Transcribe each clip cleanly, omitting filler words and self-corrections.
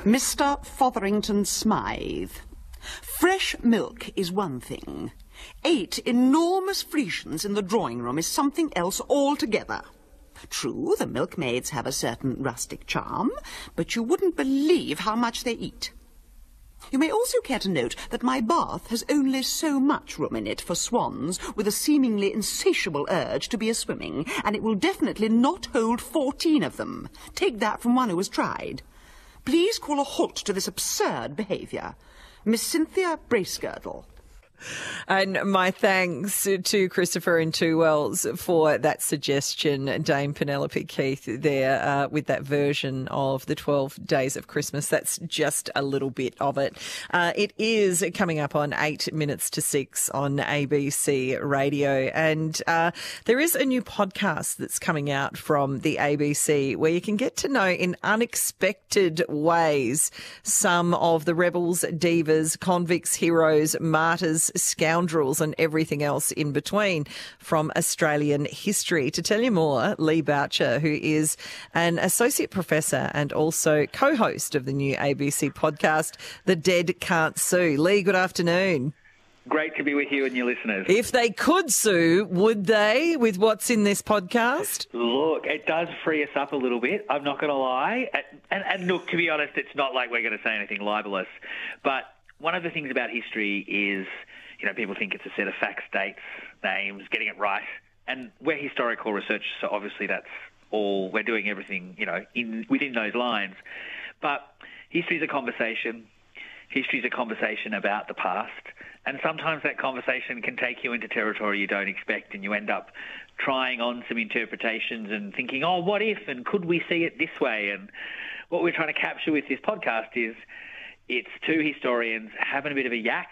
Mr. Fotherington Smythe. Fresh milk is one thing. 8 enormous Friesians in the drawing room is something else altogether. True, the milkmaids have a certain rustic charm, but you wouldn't believe how much they eat. You may also care to note that my bath has only so much room in it for swans with a seemingly insatiable urge to be a-swimming, and it will definitely not hold 14 of them. Take that from one who has tried. Please call a halt to this absurd behaviour. Miss Cynthia Bracegirdle. And my thanks to Christopher and Two Wells for that suggestion, Dame Penelope Keith there with that version of the 12 Days of Christmas. That's just a little bit of it. It is coming up on 8 minutes to 6 on ABC Radio. And there is a new podcast that's coming out from the ABC where you can get to know in unexpected ways some of the rebels, divas, convicts, heroes, martyrs, scoundrels and everything else in between from Australian history. To tell you more, Lee Boucher, who is an associate professor and also co-host of the new ABC podcast, The Dead Can't Sue. Lee, good afternoon. Great to be with you and your listeners. If they could sue, would they, with what's in this podcast? Look, it does free us up a little bit, I'm not going to lie. And look, to be honest, it's not like we're going to say anything libelous. But one of the things about history is, you know, people think it's a set of facts, dates, names, getting it right. And we're historical researchers, so obviously that's all, we're doing everything, you know, within those lines. But history's a conversation. History's a conversation about the past. And sometimes that conversation can take you into territory you don't expect, and you end up trying on some interpretations and thinking, oh, what if, and could we see it this way? And what we're trying to capture with this podcast is it's two historians having a bit of a yak,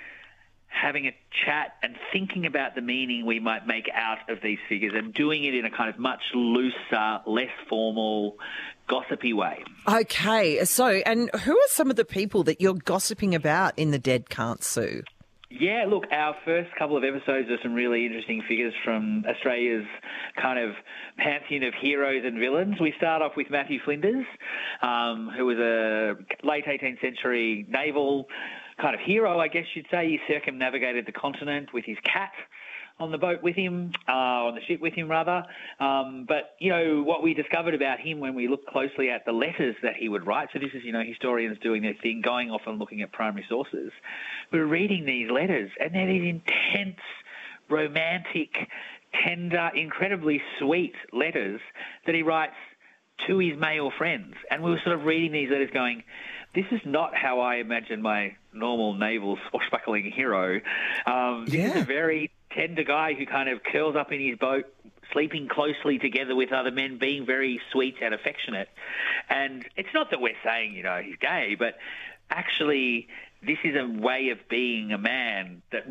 having a chat and thinking about the meaning we might make out of these figures and doing it in a kind of much looser, less formal, gossipy way. Okay, so, and who are some of the people that you're gossiping about in The Dead Can't Sue? Yeah, look, our first couple of episodes are some really interesting figures from Australia's kind of pantheon of heroes and villains. We start off with Matthew Flinders, who was a late 18th century naval kind of hero, I guess you'd say. He circumnavigated the continent with his cat on the boat with him, on the ship with him, rather. But, you know, what we discovered about him when we looked closely at the letters that he would write, so this is, you know, historians doing their thing, going off and looking at primary sources. We're reading these letters, and they're these intense, romantic, tender, incredibly sweet letters that he writes to his male friends. And we were sort of reading these letters going, this is not how I imagine my normal naval swashbuckling hero. This is a very tender guy who kind of curls up in his boat, sleeping closely together with other men, being very sweet and affectionate. And it's not that we're saying, you know, he's gay, but actually this is a way of being a man that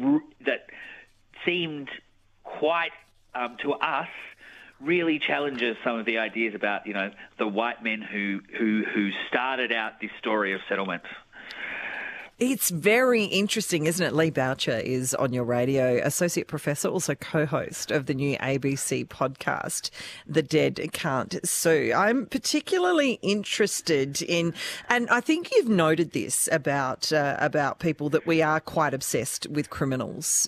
seemed quite, to us, really challenges some of the ideas about, you know, the white men who started out this story of settlement. It's very interesting, isn't it? Lee Boucher is on your radio, associate professor, also co-host of the new ABC podcast, The Dead Can't Sue. I'm particularly interested in, and I think you've noted this about people, that we are quite obsessed with criminals.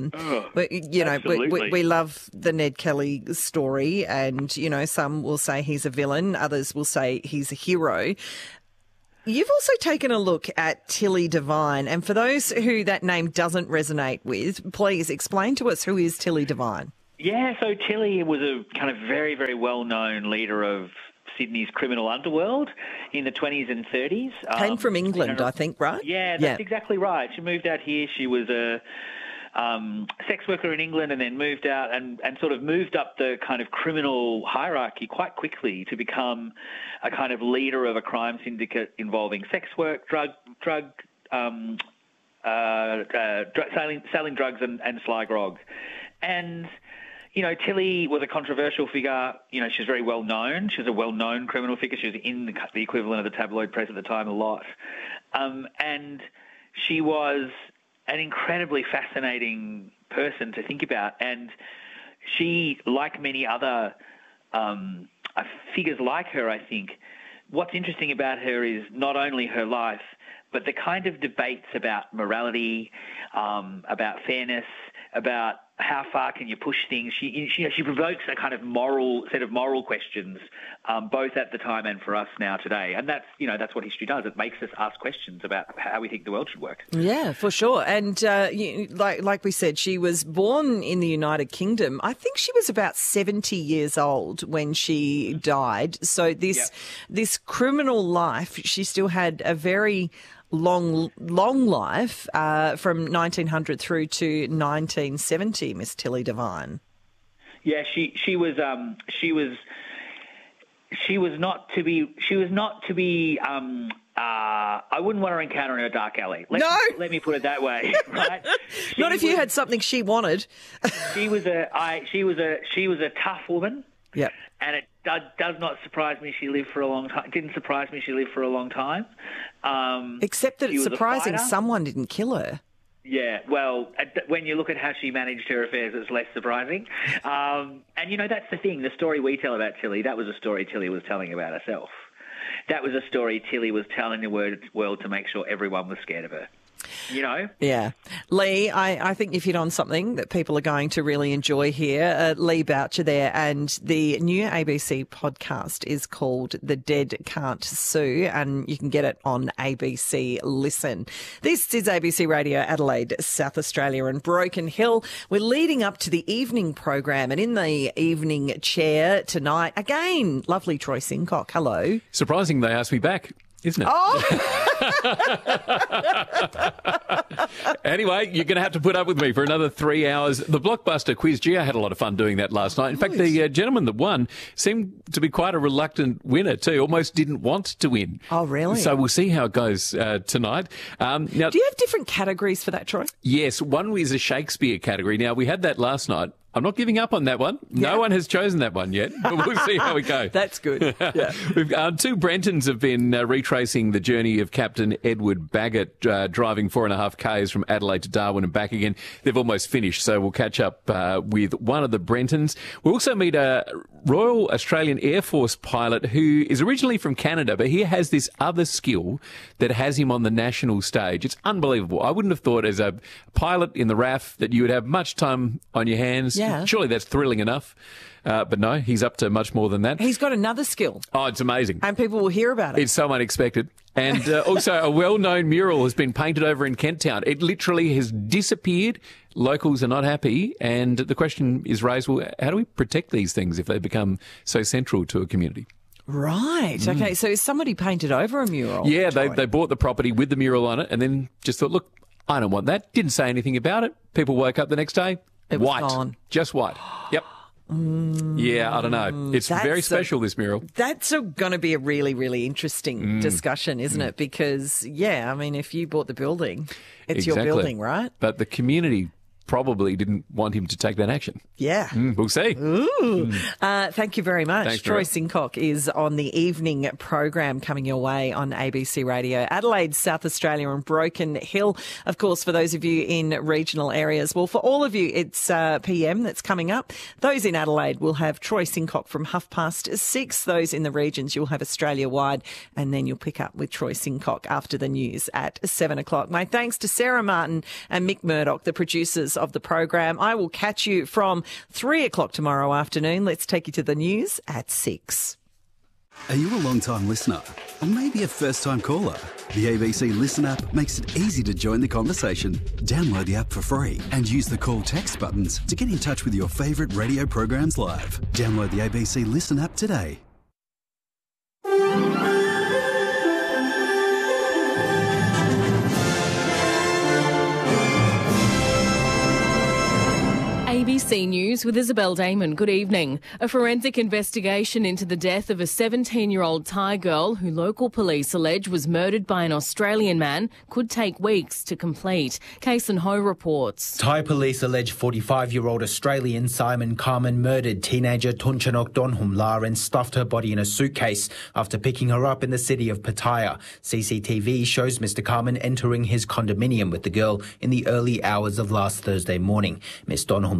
We love the Ned Kelly story, and, you know, some will say he's a villain, others will say he's a hero. You've also taken a look at Tilly Devine, and for those who that name doesn't resonate with, please explain to us, who is Tilly Devine? Yeah, so Tilly was a kind of very, very well-known leader of Sydney's criminal underworld in the 20s and 30s. Came from England, I think, right? Yeah, that's exactly right. She moved out here. She was a sex worker in England and then moved out and sort of moved up the kind of criminal hierarchy quite quickly to become a kind of leader of a crime syndicate involving sex work, selling drugs and sly grog. And, you know, Tilly was a controversial figure. You know, she's very well known. She was a well-known criminal figure. She was in the equivalent of the tabloid press at the time a lot. And she was an incredibly fascinating person to think about. And she, like many other figures like her, I think, what's interesting about her is not only her life, but the kind of debates about morality, about fairness, about how far can you push things. She provokes a kind of set of moral questions, both at the time and for us now today. And that's what history does. It makes us ask questions about how we think the world should work. Yeah, for sure. And like we said, she was born in the United Kingdom. I think she was about 70 years old when she died. So this criminal life, she still had a very long life from 1900 through to 1970, Miss Tilly Devine. Yeah, she was not to be. I wouldn't want to encounter in a dark alley. Let me put it that way. Right? Not if you had something she wanted. She was a tough woman. Yep. And it does not surprise me she lived for a long time. It didn't surprise me she lived for a long time. Except that it's surprising someone didn't kill her. Yeah, well, when you look at how she managed her affairs, it's less surprising. And, that's the thing. The story we tell about Tilly, that was a story Tilly was telling about herself. That was a story Tilly was telling the world to make sure everyone was scared of her. Yeah. Lee, I think you've hit on something that people are going to really enjoy here. Lee Boucher there, and the new ABC podcast is called The Dead Can't Sue, and you can get it on ABC Listen. This is ABC Radio Adelaide, South Australia and Broken Hill. We're leading up to the evening program, and in the evening chair tonight, again, lovely Troy Sincock. Hello. Surprising they asked me back, isn't it? Oh! Anyway, you're going to have to put up with me for another 3 hours. The Blockbuster quiz, Gio had a lot of fun doing that last night. In fact, the gentleman that won seemed to be quite a reluctant winner too, almost didn't want to win. Oh, really? So we'll see how it goes tonight. Now, do you have different categories for that, Troy? Yes, one is a Shakespeare category. Now, we had that last night. I'm not giving up on that one. No one has chosen that one yet, but we'll see how we go. That's good. Yeah. Two Brentons have been retracing the journey of Captain Edward Baggett, driving 4.5 k's from Adelaide to Darwin and back again. They've almost finished, so we'll catch up with one of the Brentons. We'll also meet a Royal Australian Air Force pilot who is originally from Canada, but he has this other skill that has him on the national stage. It's unbelievable. I wouldn't have thought as a pilot in the RAF that you would have much time on your hands. Yeah. Surely that's thrilling enough. But no, he's up to much more than that. He's got another skill. Oh, it's amazing. And people will hear about it. It's so unexpected. And also a well-known mural has been painted over in Kent Town. It literally has disappeared. Locals are not happy. And the question is raised, well, how do we protect these things if they become so central to a community? Right. Okay. So somebody painted over a mural. Yeah, they bought the property with the mural on it and then just thought, look, I don't want that. Didn't say anything about it. People woke up the next day. It was gone. Just white. Yep. Yeah, I don't know. It's very special, this mural. That's going to be a really, really interesting discussion, isn't it? Because, if you bought the building, it's your building, right? But the community probably didn't want him to take that action. Yeah. We'll see. Ooh. Thank you very much. Thanks, Troy Sincock is on the evening program coming your way on ABC Radio Adelaide, South Australia and Broken Hill. Of course, for those of you in regional areas. Well, for all of you, it's PM that's coming up. Those in Adelaide will have Troy Sincock from 6:30. Those in the regions, you'll have Australia-wide, and then you'll pick up with Troy Sincock after the news at 7 o'clock. My thanks to Sarah Martin and Mick Murdoch, the producers of the program. I will catch you from 3 o'clock tomorrow afternoon. Let's take you to the news at 6. Are you a long-time listener? Or maybe a first-time caller? The ABC Listen app makes it easy to join the conversation. Download the app for free and use the call text buttons to get in touch with your favourite radio programs live. Download the ABC Listen app today. ABC News with Isabel Damon. Good evening. A forensic investigation into the death of a 17-year-old Thai girl who local police allege was murdered by an Australian man could take weeks to complete. Kason Ho reports. Thai police allege 45-year-old Australian Simon Carmen murdered teenager Tunchanok Donhumla and stuffed her body in a suitcase after picking her up in the city of Pattaya. CCTV shows Mr. Carmen entering his condominium with the girl in the early hours of last Thursday morning. Ms. Donhumla was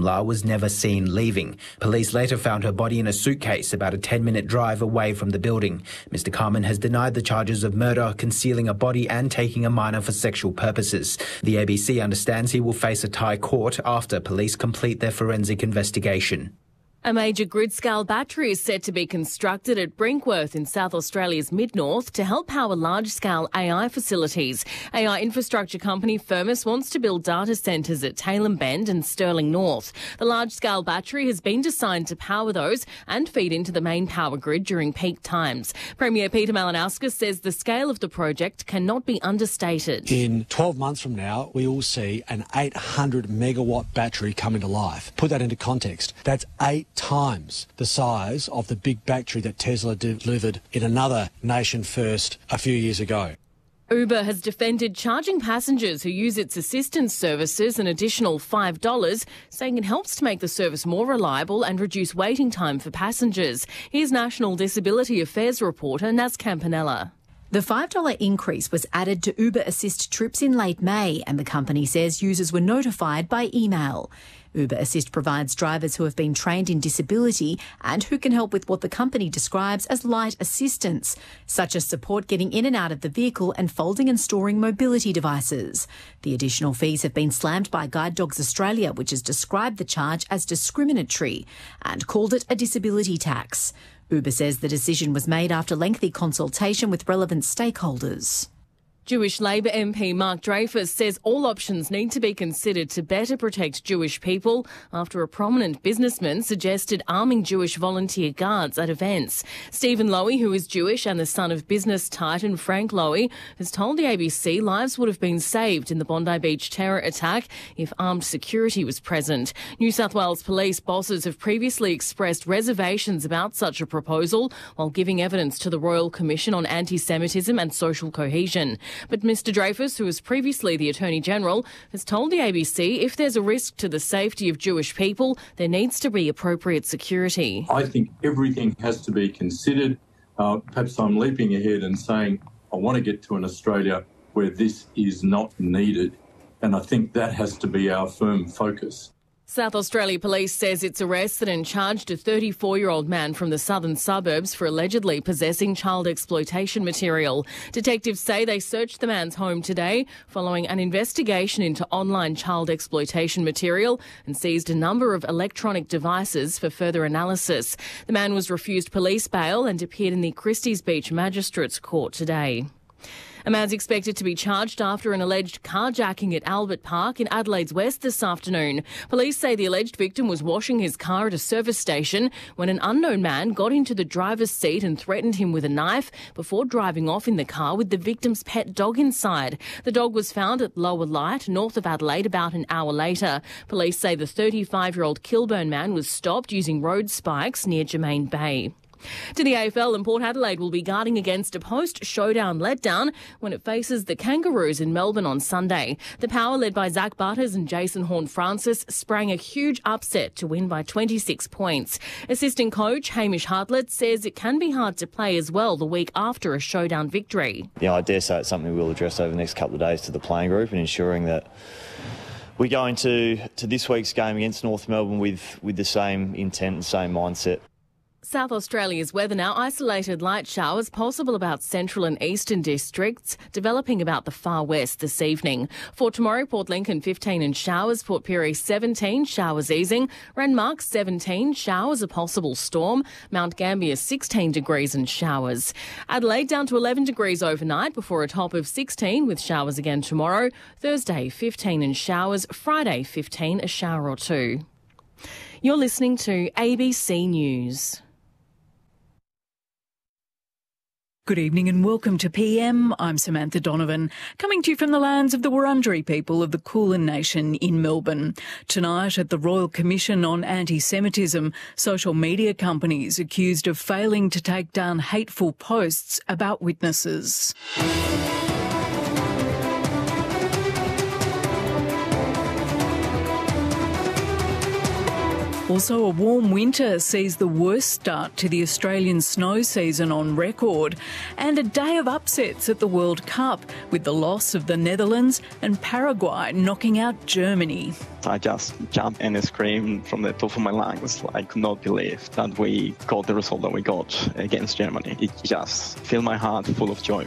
was never seen leaving. Police later found her body in a suitcase about a 10-minute drive away from the building. Mr. Carman has denied the charges of murder, concealing a body and taking a minor for sexual purposes. The ABC understands he will face a Thai court after police complete their forensic investigation. A major grid-scale battery is set to be constructed at Brinkworth in South Australia's mid-north to help power large-scale AI facilities. AI infrastructure company Firmus wants to build data centres at Tailem Bend and Stirling North. The large-scale battery has been designed to power those and feed into the main power grid during peak times. Premier Peter Malinauskas says the scale of the project cannot be understated. In 12 months from now, we will see an 800 megawatt battery coming to life. Put that into context. That's 8 times the size of the big battery that Tesla delivered in another nation first a few years ago. Uber has defended charging passengers who use its assistance services an additional $5, saying it helps to make the service more reliable and reduce waiting time for passengers. Here's National Disability Affairs reporter Naz Campanella. The $5 increase was added to Uber Assist trips in late May, and the company says users were notified by email. Uber Assist provides drivers who have been trained in disability and who can help with what the company describes as light assistance, such as support getting in and out of the vehicle and folding and storing mobility devices. The additional fees have been slammed by Guide Dogs Australia, which has described the charge as discriminatory and called it a disability tax. Uber says the decision was made after lengthy consultation with relevant stakeholders. Jewish Labor MP Mark Dreyfus says all options need to be considered to better protect Jewish people after a prominent businessman suggested arming Jewish volunteer guards at events. Stephen Lowy, who is Jewish and the son of business titan Frank Lowy, has told the ABC lives would have been saved in the Bondi Beach terror attack if armed security was present. New South Wales police bosses have previously expressed reservations about such a proposal while giving evidence to the Royal Commission on Anti-Semitism and Social Cohesion. But Mr Dreyfus, who was previously the Attorney-General, has told the ABC if there's a risk to the safety of Jewish people, there needs to be appropriate security. I think everything has to be considered. Perhaps I'm leaping ahead and saying I want to get to an Australia where this is not needed, and I think that has to be our firm focus. South Australia Police says it's arrested and charged a 34-year-old man from the southern suburbs for allegedly possessing child exploitation material. Detectives say they searched the man's home today following an investigation into online child exploitation material and seized a number of electronic devices for further analysis. The man was refused police bail and appeared in the Christies Beach Magistrates Court today. A man's expected to be charged after an alleged carjacking at Albert Park in Adelaide's West this afternoon. Police say the alleged victim was washing his car at a service station when an unknown man got into the driver's seat and threatened him with a knife before driving off in the car with the victim's pet dog inside. The dog was found at Lower Light, north of Adelaide, about an hour later. Police say the 35-year-old Kilburn man was stopped using road spikes near Germain Bay. To the AFL, and Port Adelaide will be guarding against a post-showdown letdown when it faces the Kangaroos in Melbourne on Sunday. The Power, led by Zach Butters and Jason Horne-Francis, sprang a huge upset to win by 26 points. Assistant coach Hamish Hartlett says it can be hard to play as well the week after a showdown victory. Yeah, I dare say it's something we'll address over the next couple of days to the playing group and ensuring that we go into this week's game against North Melbourne with the same intent and same mindset. South Australia's weather now. Isolated light showers possible about central and eastern districts, developing about the far west this evening. For tomorrow, Port Lincoln 15 and showers, Port Pirie 17, showers easing, Renmark 17, showers a possible storm, Mount Gambier 16 degrees and showers. Adelaide down to 11 degrees overnight before a top of 16 with showers again tomorrow. Thursday 15 and showers, Friday 15, a shower or two. You're listening to ABC News. Good evening and welcome to PM. I'm Samantha Donovan, coming to you from the lands of the Wurundjeri people of the Kulin Nation in Melbourne. Tonight at the Royal Commission on Anti-Semitism, social media companies accused of failing to take down hateful posts about witnesses. Also, a warm winter sees the worst start to the Australian snow season on record, and a day of upsets at the World Cup, with the loss of the Netherlands and Paraguay knocking out Germany. I just jumped and screamed from the top of my lungs. I could not believe that we got the result that we got against Germany. It just filled my heart full of joy.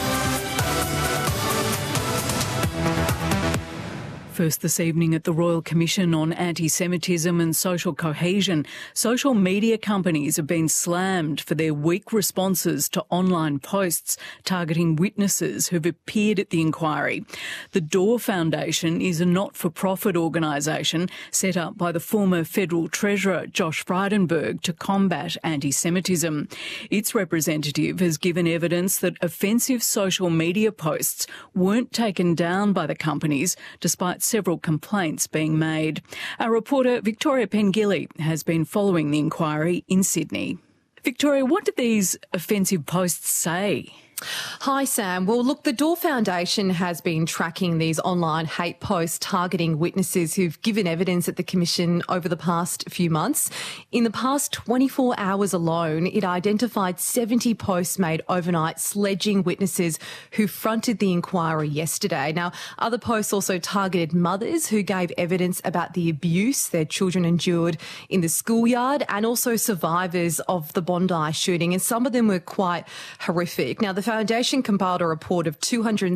First this evening at the Royal Commission on Anti-Semitism and Social Cohesion, social media companies have been slammed for their weak responses to online posts targeting witnesses who've appeared at the inquiry. The Door Foundation is a not-for-profit organisation set up by the former Federal Treasurer Josh Frydenberg to combat anti-Semitism. Its representative has given evidence that offensive social media posts weren't taken down by the companies, despite several complaints being made. Our reporter Victoria Pengilly has been following the inquiry in Sydney. Victoria, what did these offensive posts say? Hi, Sam. Well, look, the Door Foundation has been tracking these online hate posts targeting witnesses who've given evidence at the Commission over the past few months. In the past 24 hours alone, it identified 70 posts made overnight sledging witnesses who fronted the inquiry yesterday. Now, other posts also targeted mothers who gave evidence about the abuse their children endured in the schoolyard, and also survivors of the Bondi shooting, and some of them were quite horrific. Now, the Foundation compiled a report of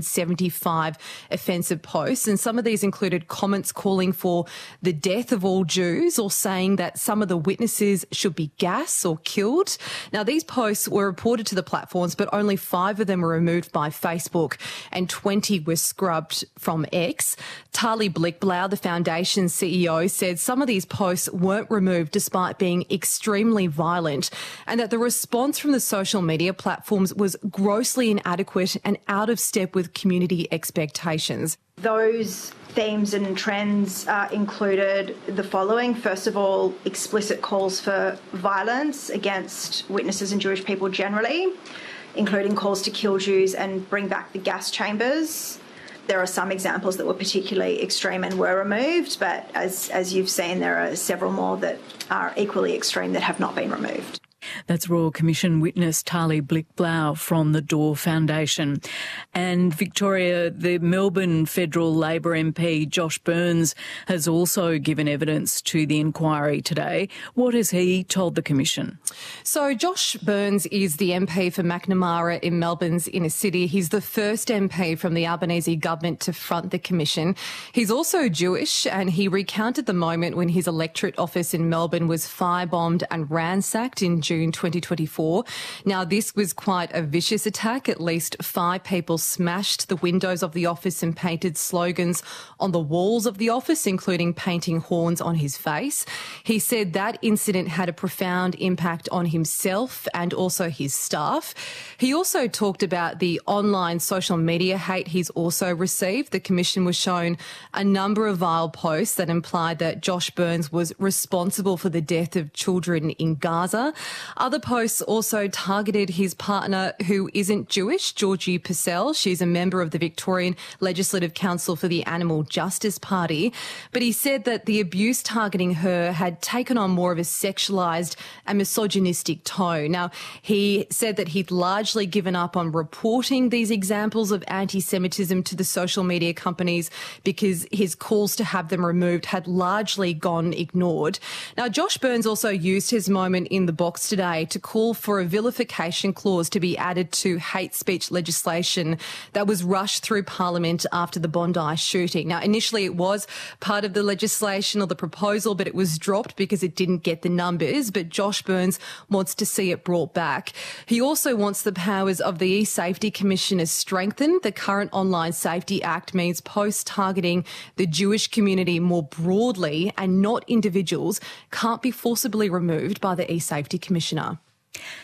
275 offensive posts, and some of these included comments calling for the death of all Jews or saying that some of the witnesses should be gassed or killed. Now, these posts were reported to the platforms, but only 5 of them were removed by Facebook and 20 were scrubbed from X. Tali Blickblau, the Foundation's CEO, said some of these posts weren't removed despite being extremely violent, and that the response from the social media platforms was grossly inadequate and out of step with community expectations. Those themes and trends included the following. First of all, explicit calls for violence against witnesses and Jewish people generally, including calls to kill Jews and bring back the gas chambers. There are some examples that were particularly extreme and were removed, but as you've seen, there are several more that are equally extreme that have not been removed. That's Royal Commission witness Tali Blickblau from the Door Foundation. And Victoria, the Melbourne Federal Labor MP Josh Burns has also given evidence to the inquiry today. What has he told the Commission? So Josh Burns is the MP for Macnamara in Melbourne's inner city. He's the first MP from the Albanese government to front the Commission. He's also Jewish, and he recounted the moment when his electorate office in Melbourne was firebombed and ransacked in June 2024. Now, this was quite a vicious attack. At least 5 people smashed the windows of the office and painted slogans on the walls of the office, including painting horns on his face. He said that incident had a profound impact on himself and also his staff. He also talked about the online social media hate he's also received. The Commission was shown a number of vile posts that implied that Josh Burns was responsible for the death of children in Gaza. Other posts also targeted his partner, who isn't Jewish, Georgie Purcell. She's a member of the Victorian Legislative Council for the Animal Justice Party. But he said that the abuse targeting her had taken on more of a sexualised and misogynistic tone. Now, he said that he'd largely given up on reporting these examples of anti-Semitism to the social media companies because his calls to have them removed had largely gone ignored. Now, Josh Burns also used his moment in the box today to call for a vilification clause to be added to hate speech legislation that was rushed through Parliament after the Bondi shooting. Now, initially it was part of the legislation or the proposal, but it was dropped because it didn't get the numbers. But Josh Burns wants to see it brought back. He also wants the powers of the E-Safety Commissioner strengthened. The current Online Safety Act means posts targeting the Jewish community more broadly and not individuals can't be forcibly removed by the E-Safety Commissioner.